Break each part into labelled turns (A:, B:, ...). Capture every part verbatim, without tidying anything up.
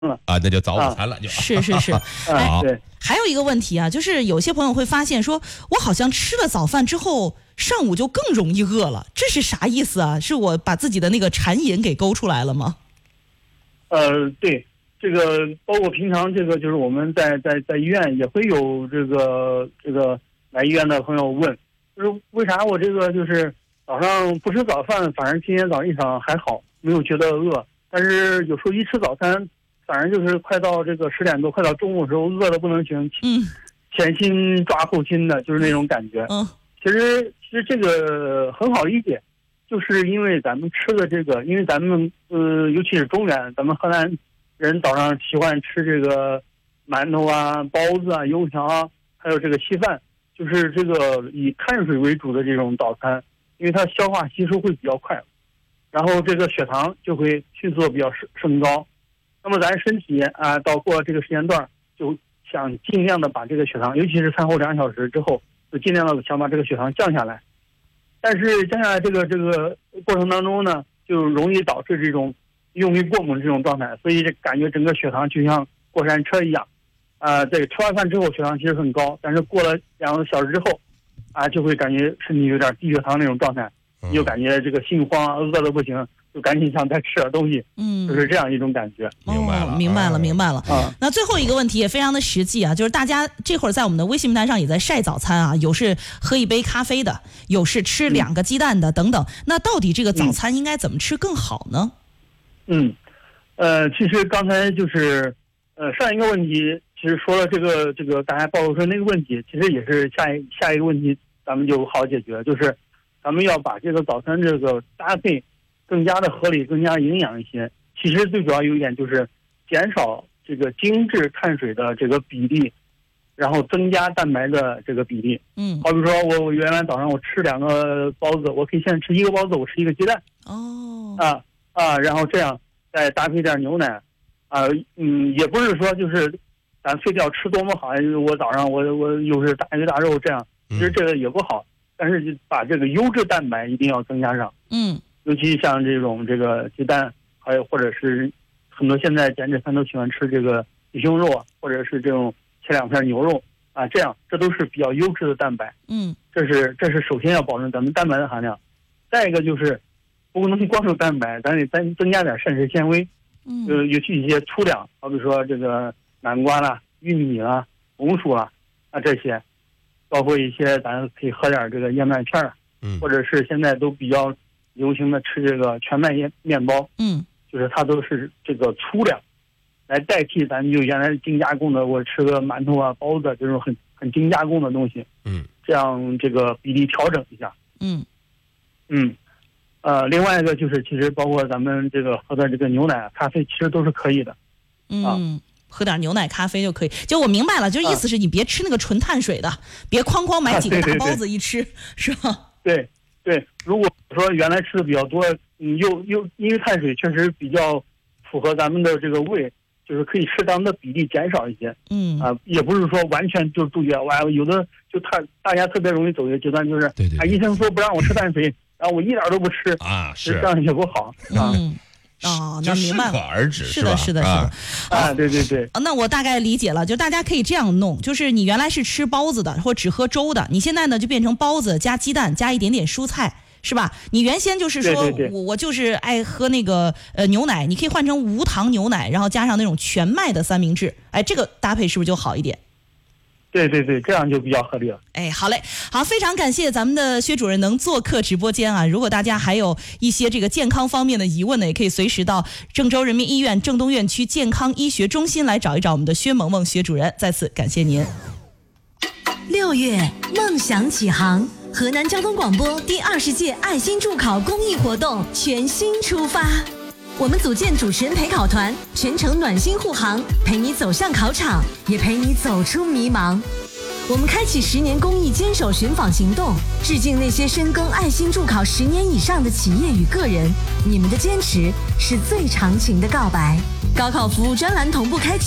A: 啊，那就早午餐了，就、
B: 啊、是是是。
A: 哎，
B: 对，还有一个问题啊，就是有些朋友会发现说，我好像吃了早饭之后，上午就更容易饿了，这是啥意思啊？是我把自己的那个馋瘾给勾出来了吗？
C: 呃，对，这个包括平常这个就是我们在在在医院也会有这个这个来医院的朋友问，就是为啥我这个就是早上不吃早饭，反正今天早上一场还好，没有觉得饿，但是有时候一吃早餐。反正就是快到这个十点多，快到中午的时候，饿得不能行，
B: 嗯，
C: 前心抓后心的，就是那种感觉。
B: 嗯，
C: 其实其实这个很好理解，就是因为咱们吃的这个，因为咱们呃，尤其是中原，咱们河南人早上喜欢吃这个馒头啊、包子啊、油条啊，还有这个稀饭，就是这个以碳水为主的这种早餐，因为它消化吸收会比较快，然后这个血糖就会迅速比较升升高。那么咱身体啊，到过这个时间段，就想尽量的把这个血糖，尤其是餐后两小时之后，就尽量的想把这个血糖降下来。但是降下来这个这个过程当中呢，就容易导致这种用力过猛的这种状态，所以感觉整个血糖就像过山车一样。啊、呃，这个吃完饭之后血糖其实很高，但是过了两个小时之后，啊，就会感觉身体有点低血糖那种状态，你就感觉这个心慌，饿得不行。就赶紧想再吃点东西，
B: 嗯，
C: 就是这样一种感觉。
A: 明白了，
B: 哦、明白了，明白了。
C: 啊，
B: 那最后一个问题也非常的实际啊，就是大家这会儿在我们的微信平台上也在晒早餐啊，有是喝一杯咖啡的，有是吃两个鸡蛋的、嗯、等等。那到底这个早餐应该怎么吃更好呢？
C: 嗯，呃，其实刚才就是呃上一个问题，其实说了这个这个大家暴露出那个问题，其实也是下一下一个问题，咱们就好解决，就是咱们要把这个早餐这个搭配。更加的合理，更加营养一些。其实最主要有一点就是减少这个精致碳水的这个比例，然后增加蛋白的这个比例。
B: 嗯，
C: 好比说我我原来早上我吃两个包子，我可以现在吃一个包子，我吃一个鸡蛋。
B: 哦，
C: 啊啊，然后这样再搭配点牛奶。啊，嗯，也不是说就是咱非得要吃多么好，我早上我我又是大鱼大肉这样，其实这个也不好。但是就把这个优质蛋白一定要增加上。
B: 嗯。
C: 尤其像这种这个鸡蛋，还有或者是很多现在减脂餐都喜欢吃这个鸡胸肉啊，或者是这种切两片牛肉啊，这样这都是比较优质的蛋白。
B: 嗯，
C: 这是这是首先要保证咱们蛋白的含量。再一个就是不能光有蛋白，咱得增增加点膳食纤维。
B: 嗯，
C: 呃，尤其一些粗粮，好比说这个南瓜啦、玉米啦、红薯啦啊这些，包括一些咱可以喝点这个燕麦片儿，
A: 嗯，
C: 或者是现在都比较流行的吃这个全麦面面包，
B: 嗯，
C: 就是它都是这个粗粮，来代替咱们就原来精加工的，我吃个馒头啊、包子这种很很精加工的东西，
A: 嗯，
C: 这样这个比例调整一下，
B: 嗯，
C: 嗯，呃，另外一个就是其实包括咱们这个喝的这个牛奶、咖啡，其实都是可以的，
B: 嗯。
C: 啊
B: 喝点牛奶咖啡就可以，就我明白了，就是意思是你别吃那个纯碳水的，啊、别哐哐买几个大包子一吃，啊、对对对是吧？
C: 对对，如果说原来吃的比较多，嗯，又又因为碳水确实比较符合咱们的这个胃，就是可以适当的比例减少一些，
B: 嗯
C: 啊、呃，也不是说完全就杜绝，哇，有的就他大家特别容易走一个阶段，就是
A: 对对对
C: 啊，医生说不让我吃碳水，然后我一点都不吃
A: 啊，是
C: 这样也不好啊。
B: 嗯哦，那明白了，
A: 适可而止
B: 是的，是的，是的，
C: 啊，对对对。
B: 那我大概理解了，就大家可以这样弄，就是你原来是吃包子的，或只喝粥的，你现在呢就变成包子加鸡蛋加一点点蔬菜，是吧？你原先就是说
C: 对对对
B: 我我就是爱喝那个呃牛奶，你可以换成无糖牛奶，然后加上那种全麦的三明治，哎，这个搭配是不是就好一点？
C: 对对对，这样就比较合理了。
B: 哎，好嘞，好，非常感谢咱们的薛主任能做客直播间啊！如果大家还有一些这个健康方面的疑问呢，也可以随时到郑州人民医院郑东院区健康医学中心来找一找我们的薛萌萌薛主任。再次感谢您。
D: 六月，梦想起航，河南交通广播第二十届爱心助考公益活动全新出发。我们组建主持人陪考团，全程暖心护航，陪你走向考场，也陪你走出迷茫。我们开启十年公益坚守寻访行动，致敬那些深耕爱心助考十年以上的企业与个人，你们的坚持是最长情的告白。高考服务专栏同步开启，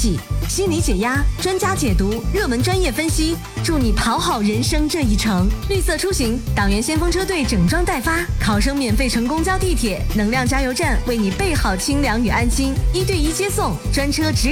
D: 心理解压，专家解读，热门专业分析，助你跑好人生这一程。绿色出行，党员先锋车队整装待发，考生免费乘公交、地铁，能量加油站为你备好清凉与安心，一对一接送，专车直